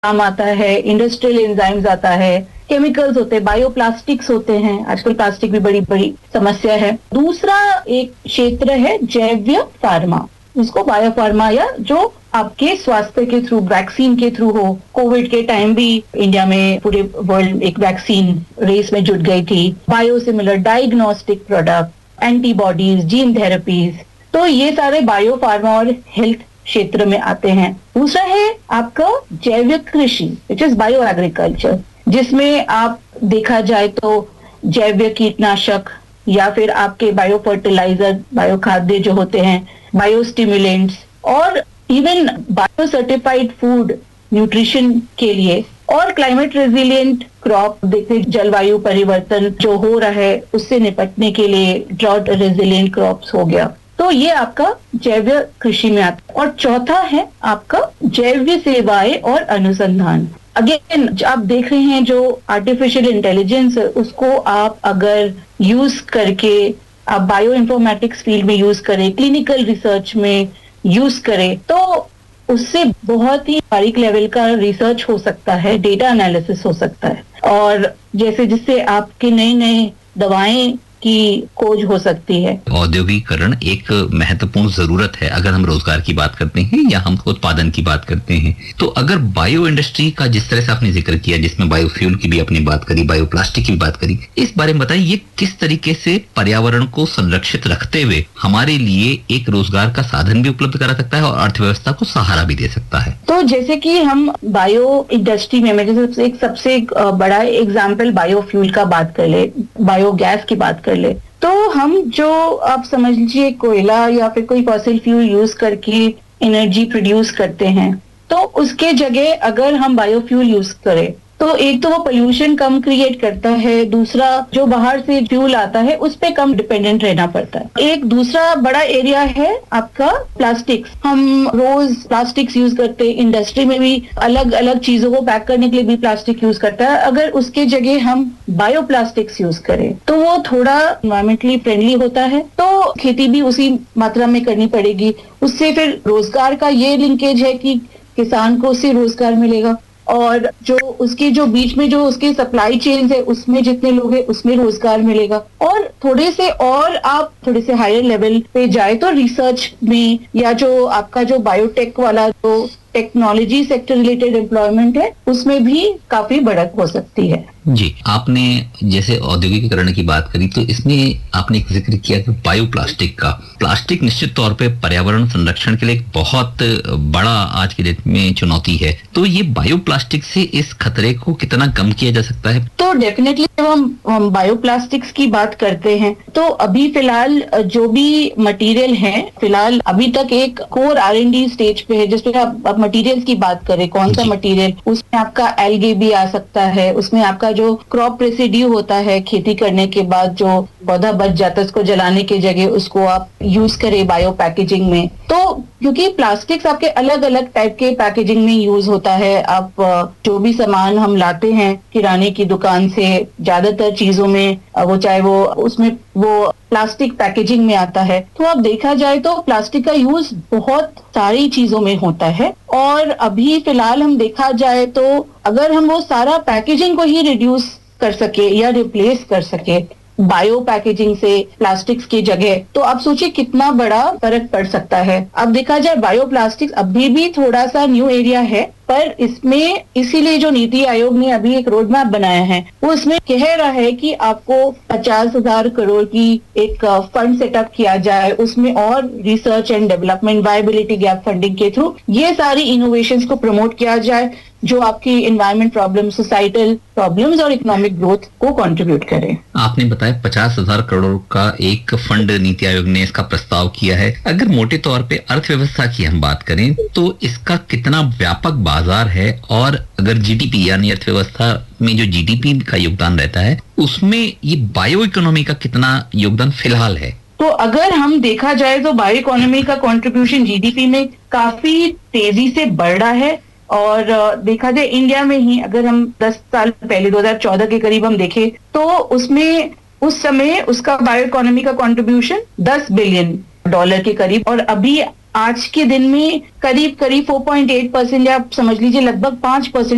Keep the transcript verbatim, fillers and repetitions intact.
काम आता है, इंडस्ट्रियल एंजाइम्स आता है, केमिकल्स होते हैं, बायोप्लास्टिक्स होते हैं। आजकल प्लास्टिक भी बड़ी बड़ी समस्या है। दूसरा एक क्षेत्र है जैव फार्मा, इसको बायो फार्मा या जो आपके स्वास्थ्य के थ्रू, वैक्सीन के थ्रू हो। कोविड के टाइम भी इंडिया में पूरे वर्ल्ड एक वैक्सीन रेस में जुट गई थी। Biosimilar diagnostic product, antibodies, gene therapies, तो ये सारे बायो फार्मा और हेल्थ क्षेत्र में आते हैं। दूसरा है आपका जैविक कृषि, विच इज बायो एग्रीकल्चर, जिसमें आप देखा जाए तो जैविक कीटनाशक या फिर आपके बायो फर्टिलाइजर, बायो खाद्य जो होते हैं, बायो स्टिमुलेंट्स और even bio certified food nutrition के लिए, और क्लाइमेट रेजिलिएंट क्रॉप, देखते जलवायु परिवर्तन जो हो रहा है उससे निपटने के लिए ड्रॉट रेजिलिएंट क्रॉप्स हो गया। तो ये आपका जैव कृषि में आता है। और चौथा है आपका जैव सेवाएं और अनुसंधान। अगेन आप देख रहे हैं जो आर्टिफिशियल इंटेलिजेंस है, उसको आप अगर यूज करके आप बायो इन्फॉर्मेटिक्स फील्ड में यूज करें, क्लिनिकल रिसर्च में यूज करें, तो उससे बहुत ही बारीक लेवल का रिसर्च हो सकता है, डेटा एनालिसिस हो सकता है, और जैसे जिससे आपकी नई नई दवाएं की खोज हो सकती है। औद्योगिकरण एक महत्वपूर्ण जरूरत है अगर हम रोजगार की बात करते हैं या हम उत्पादन की बात करते हैं। तो अगर बायो इंडस्ट्री का जिस तरह से आपने जिक्र किया, जिसमें बायोफ्यूल की भी आपने बात करी, बायोप्लास्टिक की भी बात करी, इस बारे में बताइए ये किस तरीके से पर्यावरण को संरक्षित रखते हुए हमारे लिए एक रोजगार का साधन भी उपलब्ध करा सकता है और अर्थव्यवस्था को सहारा भी दे सकता है। तो जैसे कि हम बायो इंडस्ट्री में, मैं जैसे एक सबसे बड़ा एग्जाम्पल बायोफ्यूल का बात कर ले, बायोगैस की बात कर ले, तो हम जो आप समझ लीजिए कोयला या फिर कोई फॉसिल फ्यूल यूज करके एनर्जी प्रोड्यूस करते हैं, तो उसके जगह अगर हम बायोफ्यूल यूज करें तो एक तो वो पोल्यूशन कम क्रिएट करता है, दूसरा जो बाहर से फ्यूल आता है उस पे कम डिपेंडेंट रहना पड़ता है। एक दूसरा बड़ा एरिया है आपका प्लास्टिक्स। हम रोज प्लास्टिक्स यूज करते हैं, इंडस्ट्री में भी अलग अलग चीजों को पैक करने के लिए भी प्लास्टिक यूज करता है। अगर उसके जगह हम बायो प्लास्टिक्स यूज करें तो वो थोड़ा एनवायरमेंटली फ्रेंडली होता है, तो खेती भी उसी मात्रा में करनी पड़ेगी। उससे फिर रोजगार का ये लिंकेज है कि किसान को उससे रोजगार मिलेगा, और जो उसके जो बीच में जो उसके सप्लाई चेन है उसमें जितने लोग हैं उसमें रोजगार मिलेगा। और थोड़े से और आप थोड़े से हायर लेवल पे जाए तो रिसर्च में या जो आपका जो बायोटेक वाला जो टेक्नोलॉजी सेक्टर रिलेटेड एम्प्लॉयमेंट है उसमें भी काफी बढ़त हो सकती है। जी, आपने जैसे औद्योगिकीकरण की बात करी तो इसमें आपने एक जिक्र किया कि बायोप्लास्टिक का। प्लास्टिक निश्चित तौर पे पर्यावरण संरक्षण के लिए एक बहुत बड़ा आज के डेट में चुनौती है। तो ये बायोप्लास्टिक से इस खतरे को कितना कम किया जा सकता है? तो डेफिनेटली जब हम, हम बायोप्लास्टिक्स की बात करते हैं तो अभी फिलहाल जो भी मटेरियल है, फिलहाल अभी तक एक core are and D stage पे है। जिसपे आप मटेरियल्स की बात करें, कौन सा मटेरियल, उसमें आपका एल्गे भी आ सकता है, उसमें आपका जो क्रॉप रेसिड्यू होता है खेती करने के बाद जो पौधा बच जाता है उसको जलाने की जगह उसको आप यूज करें बायो पैकेजिंग में। तो क्योंकि प्लास्टिक्स आपके अलग अलग टाइप के पैकेजिंग में यूज होता है। आप जो भी सामान हम लाते हैं किराने की दुकान से, ज्यादातर चीजों में वो चाहे वो उसमें वो प्लास्टिक पैकेजिंग में आता है। तो अब देखा जाए तो प्लास्टिक का यूज बहुत सारी चीजों में होता है, और अभी फिलहाल हम देखा जाए तो अगर हम वो सारा पैकेजिंग को ही रिड्यूस कर सके या रिप्लेस कर सके बायो पैकेजिंग से प्लास्टिक्स की जगह, तो आप सोचिए कितना बड़ा फर्क पड़ सकता है। अब देखा जाए बायो प्लास्टिक्स अभी भी थोड़ा सा न्यू एरिया है, पर इसमें इसीलिए जो नीति आयोग ने अभी एक रोड मैप बनाया है वो इसमें कह रहा है कि आपको पचास हजार करोड़ की एक फंड सेटअप किया जाए, उसमें और research and development viability gap funding के थ्रू ये सारी इनोवेशंस को प्रमोट किया जाए जो आपकी एनवायरमेंट प्रॉब्लम, सोसाइटल प्रॉब्लम्स और इकोनॉमिक ग्रोथ को कंट्रीब्यूट करें। आपने बताया पचास हजार करोड़ का एक फंड नीति आयोग ने इसका प्रस्ताव किया है। अगर मोटे तौर पे अर्थव्यवस्था की हम बात करें तो इसका कितना व्यापक बाजार है, और अगर जीडीपी यानी अर्थव्यवस्था में जो जीडीपी का योगदान रहता है उसमें ये बायो इकोनॉमी का कितना योगदान फिलहाल है? तो अगर हम देखा जाए तो बायो इकोनॉमी का कंट्रीब्यूशन जीडीपी में काफी तेजी से बढ़ रहा है। और देखा जाए इंडिया में ही अगर हम दस साल पहले दो हज़ार चौदह के करीब हम देखें तो उसमें उस समय उसका बायो इकोनॉमी का कंट्रीब्यूशन दस बिलियन डॉलर के करीब, और अभी आज के दिन में करीब करीब चार पॉइंट आठ परसेंट या आप समझ लीजिए लगभग पांच परसेंट